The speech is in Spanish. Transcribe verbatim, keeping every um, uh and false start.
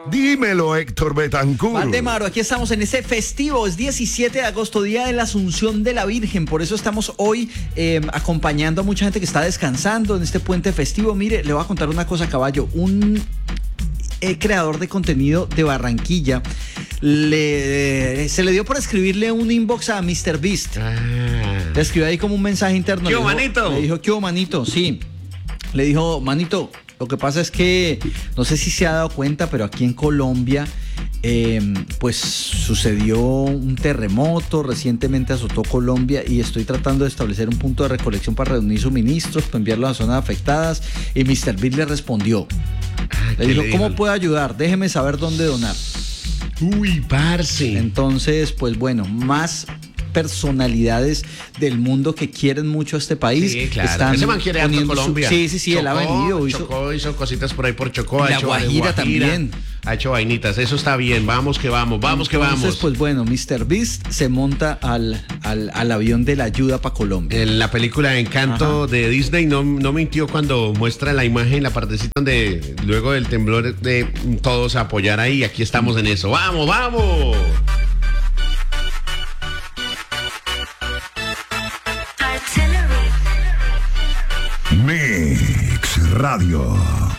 Dímelo, Héctor Betancourt. Valdemaro, aquí estamos en ese festivo, es diecisiete de agosto, Día de la Asunción de la Virgen, por eso estamos hoy eh, acompañando a mucha gente que está descansando en este puente festivo. Mire, le voy a contar una cosa, caballo, un eh, creador de contenido de Barranquilla, le, eh, se le dio por escribirle un inbox a míster Beast. Ah. Le escribió ahí como un mensaje interno. ¿Qué hubo, manito? Le dijo, ¿qué hubo, manito? Sí. Le dijo, manito, lo que pasa es que, no sé si se ha dado cuenta, pero aquí en Colombia, eh, pues sucedió un terremoto, recientemente azotó Colombia y estoy tratando de establecer un punto de recolección para reunir suministros, para enviarlo a las zonas afectadas. Y míster Beast le respondió, ah, le dijo, le ¿cómo puedo ayudar? Déjeme saber dónde donar. Uy, parce. Entonces, pues bueno, más personalidades del mundo que quieren mucho a este país. Sí, claro. Están Ese man quiere harto Colombia. Su... Sí, sí, sí, Chocó, él ha venido. Hizo... Chocó, hizo cositas por ahí por Chocó. La ha hecho Guajira, Guajira también. Ha hecho vainitas, eso está bien. Vamos que vamos, vamos que vamos. Entonces, pues bueno, míster Beast se monta al, al, al avión de la ayuda para Colombia. En la película Encanto, ajá, de Disney no, no mintió cuando muestra la imagen, la partecita donde luego del temblor de todos a apoyar ahí. Aquí estamos en eso. ¡Vamos, vamos! Mix Radio.